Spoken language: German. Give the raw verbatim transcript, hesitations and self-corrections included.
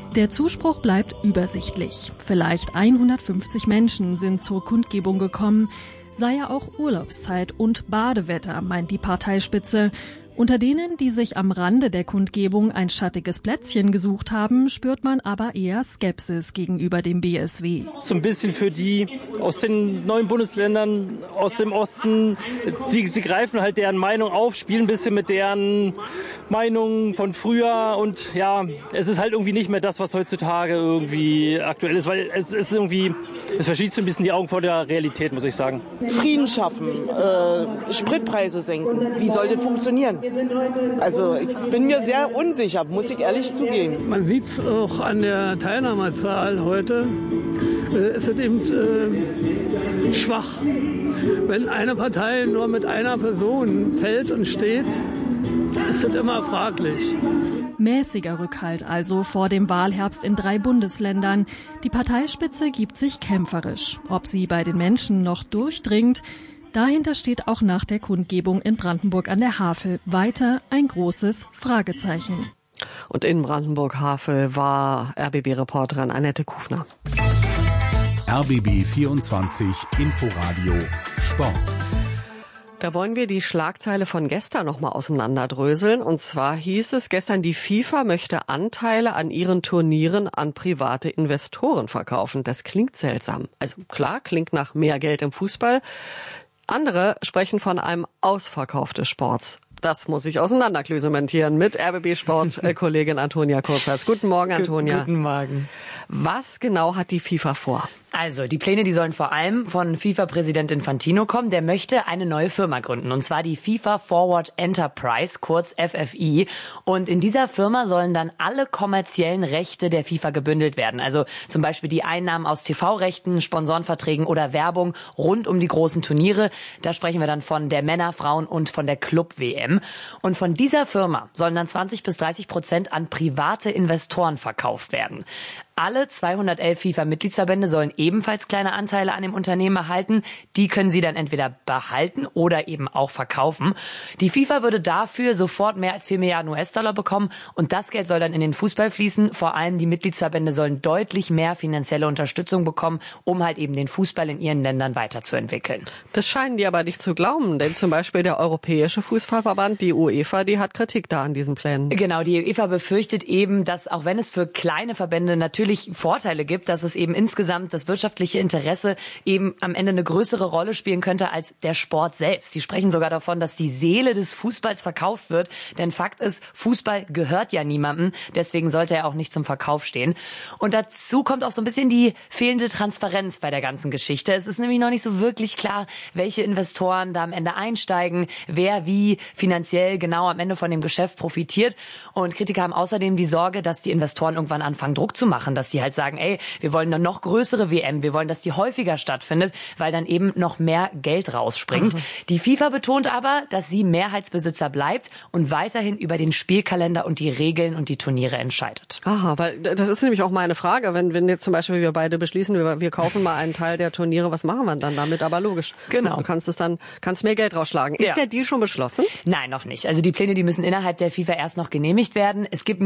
Der Zuspruch bleibt übersichtlich. Vielleicht hundertfünfzig Menschen sind zur Kundgebung gekommen. Sei ja auch Urlaubszeit und Badewetter, meint die Parteispitze. Unter denen, die sich am Rande der Kundgebung ein schattiges Plätzchen gesucht haben, spürt man aber eher Skepsis gegenüber dem B S W. So ein bisschen für die aus den neuen Bundesländern, aus dem Osten. Sie, sie greifen halt deren Meinung auf, spielen ein bisschen mit deren Meinung von früher. Und ja, es ist halt irgendwie nicht mehr das, was heutzutage irgendwie aktuell ist. Weil es ist irgendwie, es verschließt so ein bisschen die Augen vor der Realität, muss ich sagen. Frieden schaffen, äh, Spritpreise senken. Wie soll das funktionieren? Also ich bin mir sehr unsicher, muss ich ehrlich zugeben. Man sieht es auch an der Teilnahmezahl heute. Äh, es ist eben äh, schwach. Wenn eine Partei nur mit einer Person fällt und steht, ist das immer fraglich. Mäßiger Rückhalt also vor dem Wahlherbst in drei Bundesländern. Die Parteispitze gibt sich kämpferisch. Ob sie bei den Menschen noch durchdringt, dahinter steht auch nach der Kundgebung in Brandenburg an der Havel weiter ein großes Fragezeichen. Und in Brandenburg-Havel war R B B-Reporterin Annette Kufner. R B B vierundzwanzig Inforadio Sport. Da wollen wir die Schlagzeile von gestern noch mal auseinanderdröseln. Und zwar hieß es gestern, die FIFA möchte Anteile an ihren Turnieren an private Investoren verkaufen. Das klingt seltsam. Also klar, klingt nach mehr Geld im Fußball. Andere sprechen von einem Ausverkauf des Sports. Das muss ich auseinanderklüsementieren mit R B B-Sport-Kollegin Antonia Kurzhals. Guten Morgen, Antonia. Guten Morgen. Was genau hat die FIFA vor? Also, die Pläne, die sollen vor allem von FIFA-Präsident Infantino kommen. Der möchte eine neue Firma gründen, und zwar die FIFA Forward Enterprise, kurz F F I. Und in dieser Firma sollen dann alle kommerziellen Rechte der FIFA gebündelt werden. Also zum Beispiel die Einnahmen aus T V-Rechten, Sponsorenverträgen oder Werbung rund um die großen Turniere. Da sprechen wir dann von der Männer-, Frauen- und von der Club-W M. Und von dieser Firma sollen dann zwanzig bis dreißig Prozent an private Investoren verkauft werden. Alle zweihundertelf FIFA-Mitgliedsverbände sollen ebenfalls kleine Anteile an dem Unternehmen erhalten. Die können sie dann entweder behalten oder eben auch verkaufen. Die FIFA würde dafür sofort mehr als vier Milliarden U S-Dollar bekommen. Und das Geld soll dann in den Fußball fließen. Vor allem die Mitgliedsverbände sollen deutlich mehr finanzielle Unterstützung bekommen, um halt eben den Fußball in ihren Ländern weiterzuentwickeln. Das scheinen die aber nicht zu glauben. Denn zum Beispiel der Europäische Fußballverband, die UEFA, die hat Kritik da an diesen Plänen. Genau, die UEFA befürchtet eben, dass auch wenn es für kleine Verbände natürlich Vorteile gibt, dass es eben insgesamt das wirtschaftliche Interesse eben am Ende eine größere Rolle spielen könnte als der Sport selbst. Die sprechen sogar davon, dass die Seele des Fußballs verkauft wird. Denn Fakt ist, Fußball gehört ja niemandem. Deswegen sollte er auch nicht zum Verkauf stehen. Und dazu kommt auch so ein bisschen die fehlende Transparenz bei der ganzen Geschichte. Es ist nämlich noch nicht so wirklich klar, welche Investoren da am Ende einsteigen, wer wie finanziell genau am Ende von dem Geschäft profitiert. Und Kritiker haben außerdem die Sorge, dass die Investoren irgendwann anfangen, Druck zu machen, dass die halt sagen, ey, wir wollen eine noch größere W M, wir wollen, dass die häufiger stattfindet, weil dann eben noch mehr Geld rausspringt. Mhm. Die FIFA betont aber, dass sie Mehrheitsbesitzer bleibt und weiterhin über den Spielkalender und die Regeln und die Turniere entscheidet. Aha, weil das ist nämlich auch meine Frage, wenn, wenn jetzt zum Beispiel wir beide beschließen, wir, wir kaufen mal einen Teil der Turniere, was machen wir dann damit? Aber logisch. Genau. Du kannst es dann, kannst mehr Geld rausschlagen. Ist ja. der Deal schon beschlossen? Nein, noch nicht. Also die Pläne, die müssen innerhalb der FIFA erst noch genehmigt werden. Es gibt